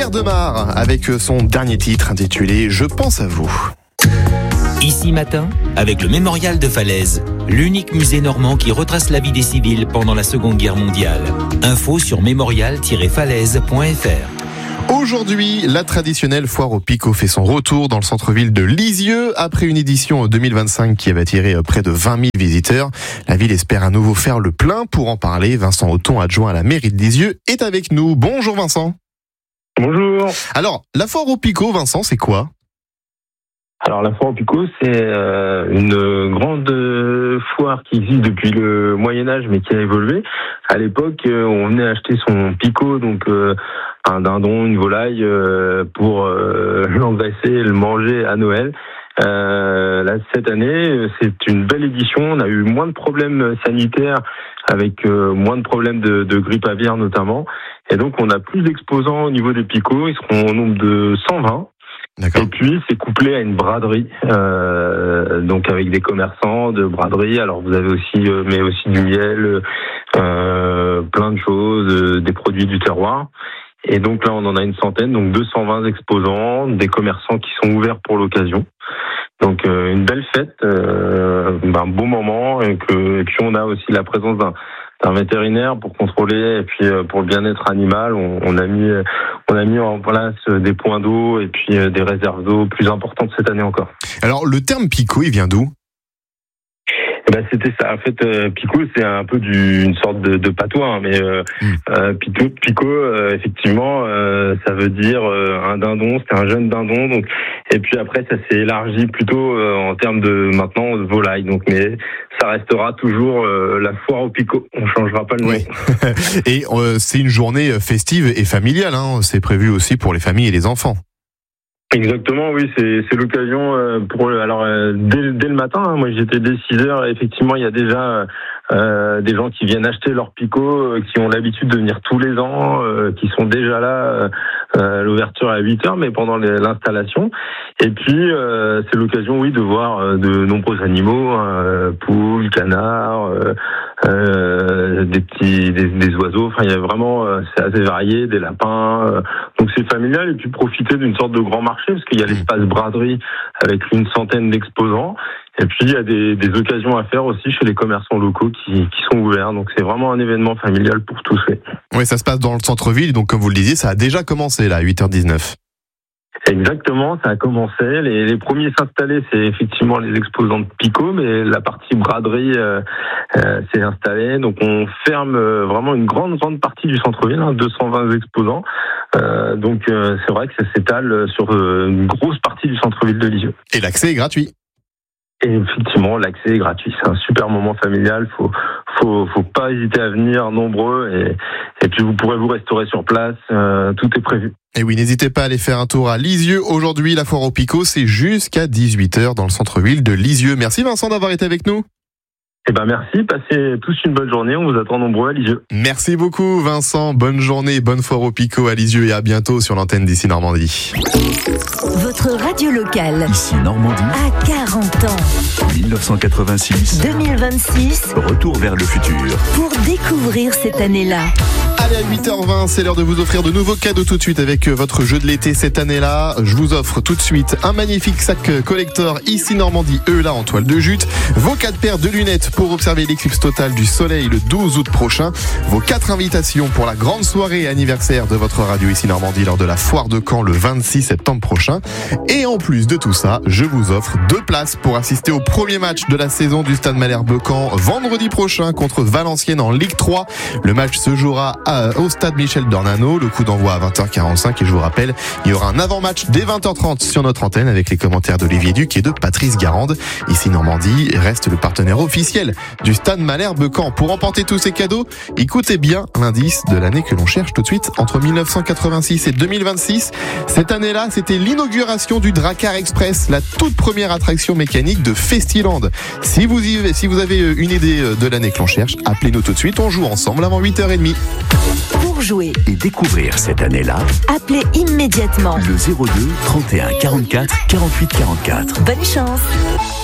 Pierre Demar avec son dernier titre intitulé « Je pense à vous ». Ici Matin, avec le Mémorial de Falaise, l'unique musée normand qui retrace la vie des civils pendant la Seconde Guerre mondiale. Info sur mémorial-falaise.fr. Aujourd'hui, la traditionnelle foire aux picots fait son retour dans le centre-ville de Lisieux. Après une édition 2025 qui avait attiré près de 20 000 visiteurs, la ville espère à nouveau faire le plein. Pour en parler, Vincent Auton, adjoint à la mairie de Lisieux, est avec nous. Bonjour Vincent. Bonjour. Alors, la foire aux picots, Vincent, c'est quoi ? Alors la foire aux picots, c'est une grande foire qui existe depuis le Moyen-Âge, mais qui a évolué. À l'époque, on venait acheter son picot, donc un dindon, une volaille, pour l'engraisser et le manger à Noël. Là, cette année, c'est une belle édition. On a eu moins de problèmes sanitaires, avec moins de problèmes de grippe aviaire notamment. Et donc, on a plus d'exposants au niveau des picots. Ils seront au nombre de 120. D'accord. Et puis c'est couplé à une braderie, donc avec des commerçants de braderie. Alors vous avez aussi, mais aussi du miel, plein de choses, des produits du terroir. Et donc là on en a une centaine, donc 220 exposants, des commerçants qui sont ouverts pour l'occasion. Donc une belle fête, un beau moment, et puis on a aussi la présence d'un vétérinaire pour contrôler, et puis pour le bien-être animal, on a mis en place des points d'eau et puis des réserves d'eau plus importantes cette année encore. Alors le terme picot, il vient d'où ? C'était ça. En fait, picot, c'est un peu une sorte de patois, mais picot, effectivement, ça veut dire un dindon. C'était un jeune dindon, donc. Et puis après, ça s'est élargi plutôt en termes de maintenant de volaille. Donc, mais ça restera toujours la foire au picot. On changera pas le nom. Oui. Et c'est une journée festive et familiale. Hein. C'est prévu aussi pour les familles et les enfants. Exactement, oui, c'est l'occasion pour dès le matin. Hein, moi, j'étais dès 6h. Effectivement, il y a déjà des gens qui viennent acheter leurs picots, qui ont l'habitude de venir tous les ans, qui sont déjà là. L'ouverture à 8h, mais pendant l'installation. Et puis, c'est l'occasion, oui, de voir de nombreux animaux, poules, canards, des oiseaux. Enfin, il y a vraiment, c'est assez varié, des lapins. Donc, c'est familial. Et puis, profiter d'une sorte de grand marché, parce qu'il y a l'espace braderie avec une centaine d'exposants. Et puis, il y a des occasions à faire aussi chez les commerçants locaux qui sont ouverts. Donc, c'est vraiment un événement familial pour tous. Oui, ça se passe dans le centre-ville. Donc, comme vous le disiez, ça a déjà commencé, là, à 8h19. Exactement, ça a commencé. Les premiers s'installer, c'est effectivement les exposants de picot, mais la partie braderie s'est installée. Donc, on ferme vraiment une grande partie du centre-ville, 220 exposants. Donc, c'est vrai que ça s'étale sur une grosse partie du centre-ville de Lisieux. Et l'accès est gratuit. Et effectivement, l'accès est gratuit. C'est un super moment familial. Faut pas hésiter à venir nombreux. Et puis, vous pourrez vous restaurer sur place. Tout est prévu. Et oui, n'hésitez pas à aller faire un tour à Lisieux. Aujourd'hui, la foire aux picots, c'est jusqu'à 18h dans le centre-ville de Lisieux. Merci Vincent d'avoir été avec nous. Merci, passez tous une bonne journée, on vous attend nombreux à Lisieux. Merci beaucoup Vincent, bonne journée, bonne foire aux picots à Lisieux et à bientôt sur l'antenne d'Ici Normandie. Votre radio locale, Ici Normandie, à 40 ans. 1986, 2026, retour vers le futur. pour découvrir cette année-là. Allez, à 8h20, c'est l'heure de vous offrir de nouveaux cadeaux tout de suite avec votre jeu de l'été cette année-là. Je vous offre tout de suite un magnifique sac collector Ici Normandie, là en toile de jute, vos 4 paires de lunettes pour observer l'éclipse totale du soleil le 12 août prochain, vos 4 invitations pour la grande soirée anniversaire de votre radio Ici Normandie lors de la foire de Caen le 26 septembre prochain. Et en plus de tout ça, je vous offre 2 places pour assister au premier match de la saison du Stade Malherbe Caen vendredi prochain contre Valenciennes en Ligue 3. Le match se jouera au stade Michel Dornano, le coup d'envoi à 20h45 et je vous rappelle, il y aura un avant-match dès 20h30 sur notre antenne avec les commentaires d'Olivier Duc et de Patrice Garande. Ici Normandie reste le partenaire officiel du Stade Malherbe Caen. Pour remporter tous ces cadeaux, écoutez bien l'indice de l'année que l'on cherche tout de suite entre 1986 et 2026. Cette année-là, c'était l'inauguration du Drakkar Express, la toute première attraction mécanique de Festiland. Si vous avez une idée de l'année que l'on cherche, appelez-nous tout de suite, on joue ensemble avant 8h30. Pour jouer Et découvrir cette année-là, appelez immédiatement. le 02 31 44 48 44. Bonne chance.